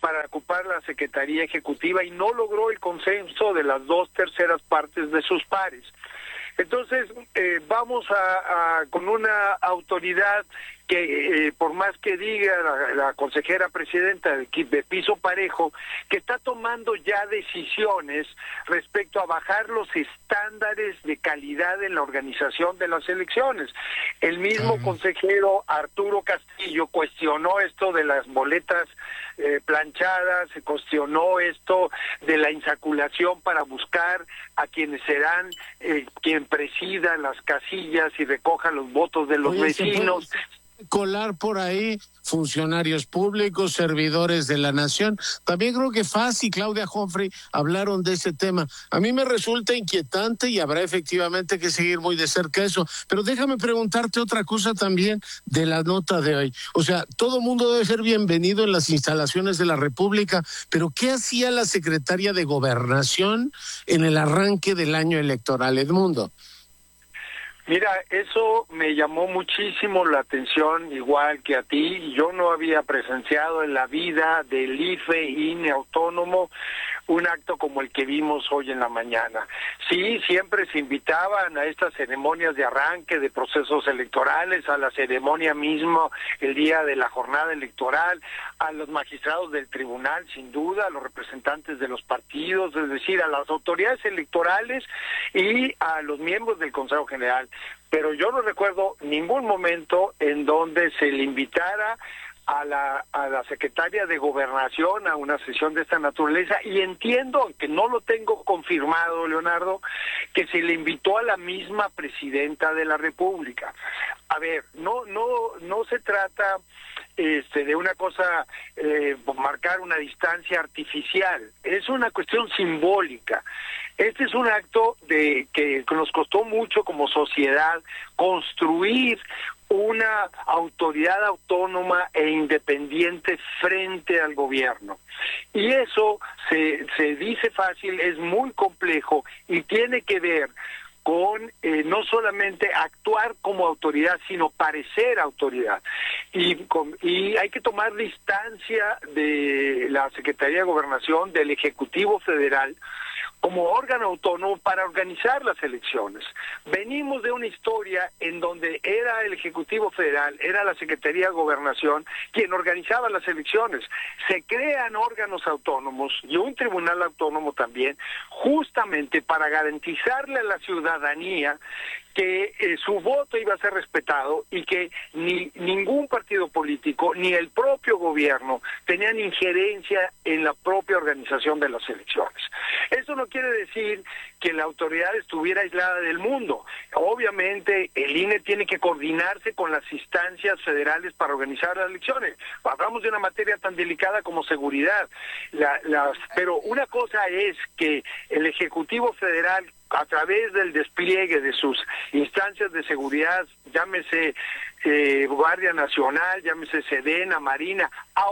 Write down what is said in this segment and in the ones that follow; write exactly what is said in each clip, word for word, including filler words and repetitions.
para ocupar la Secretaría Ejecutiva y no logró el consenso de las dos terceras partes de sus pares. Entonces, eh, vamos a, a con una autoridad que, eh, por más que diga la, la consejera presidenta de, de piso parejo, que está tomando ya decisiones respecto a bajar los estándares de calidad en la organización de las elecciones. El mismo uh-huh. consejero Arturo Castillo cuestionó esto de las boletas eh, planchadas, se cuestionó esto de la insaculación para buscar a quienes serán eh, quien presida las casillas y recoja los votos de los Oye, vecinos. Colar por ahí funcionarios públicos, servidores de la nación. También creo que Faz y Claudia Humphrey hablaron de ese tema. A mí me resulta inquietante y habrá efectivamente que seguir muy de cerca eso. Pero déjame preguntarte otra cosa también de la nota de hoy. O sea, todo mundo debe ser bienvenido en las instalaciones de la República, pero ¿qué hacía la secretaria de Gobernación en el arranque del año electoral, Edmundo? Mira, eso me llamó muchísimo la atención, igual que a ti. Yo no había presenciado en la vida del I F E, I N E autónomo, un acto como el que vimos hoy en la mañana. Sí, siempre se invitaban a estas ceremonias de arranque de procesos electorales, a la ceremonia misma el día de la jornada electoral, a los magistrados del tribunal, sin duda, a los representantes de los partidos, es decir, a las autoridades electorales y a los miembros del Consejo General. Pero yo no recuerdo ningún momento en donde se le invitara a la a la secretaria de Gobernación a una sesión de esta naturaleza, y entiendo, aunque no lo tengo confirmado, Leonardo, que se le invitó a la misma presidenta de la República. A ver, no no no se trata este de una cosa, eh, marcar una distancia artificial, es una cuestión simbólica. Este es un acto de que nos costó mucho como sociedad construir una autoridad autónoma e independiente frente al gobierno. Y eso se, se dice fácil, es muy complejo y tiene que ver con eh, no solamente actuar como autoridad, sino parecer autoridad. Y, con, y hay que tomar distancia de la Secretaría de Gobernación, del Ejecutivo Federal, como órgano autónomo para organizar las elecciones. Venimos de una historia en donde era el Ejecutivo Federal, era la Secretaría de Gobernación quien organizaba las elecciones. Se crean órganos autónomos y un tribunal autónomo también, justamente para garantizarle a la ciudadanía que eh, su voto iba a ser respetado y que ni ningún partido político ni el propio gobierno tenían injerencia en la propia organización de las elecciones. Eso no quiere decir que la autoridad estuviera aislada del mundo. Obviamente el I N E tiene que coordinarse con las instancias federales para organizar las elecciones. Hablamos de una materia tan delicada como seguridad. La, las, pero una cosa es que el Ejecutivo Federal, a través del despliegue de sus instancias de seguridad, llámese eh, Guardia Nacional, llámese Sedena, Marina,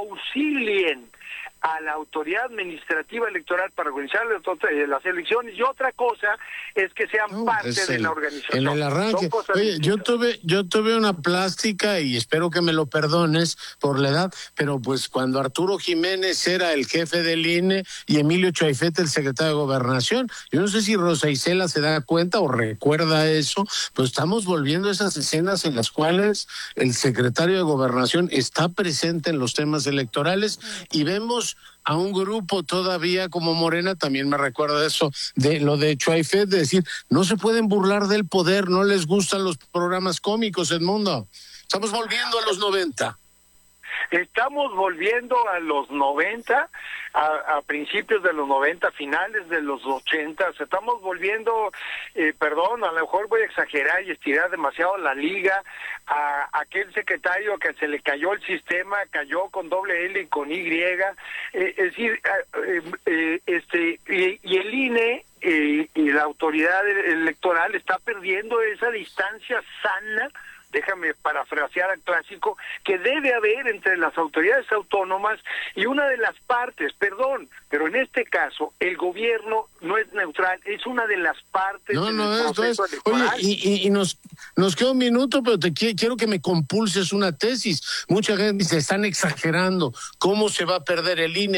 auxilien a la autoridad administrativa electoral para organizar las elecciones, y otra cosa es que sean no, parte de el, la organización. En el arranque. Oye, yo tuve, yo tuve una plástica, y espero que me lo perdones por la edad, pero pues cuando Arturo Jiménez era el jefe del I N E y Emilio Chaifete el secretario de Gobernación, yo no sé si Rosa Isela se da cuenta o recuerda eso, pues estamos volviendo a esas escenas en las cuales el secretario de Gobernación está presente en los temas electorales y vemos a un grupo todavía como Morena, también me recuerda eso de lo de Chaifet, de decir, no se pueden burlar del poder, no les gustan los programas cómicos, Edmundo. Estamos volviendo a los noventa. Estamos volviendo a los noventa, a, a principios de los noventa, finales de los ochenta, estamos volviendo, eh, perdón, a lo mejor voy a exagerar y estirar demasiado la liga, a, a aquel secretario que se le cayó el sistema, cayó con doble L y con Y, eh, es decir, eh, eh, este y, y el I N E eh, y la autoridad electoral está perdiendo esa distancia sana, déjame parafrasear al clásico, que debe haber entre las autoridades autónomas y una de las partes, perdón, pero en este caso el gobierno no es neutral, es una de las partes no, del no, proceso es, electoral. Oye, y, y, y nos, nos queda un minuto, pero te quiero, quiero que me compulses una tesis. Mucha gente dice, están exagerando, ¿cómo se va a perder el I N E?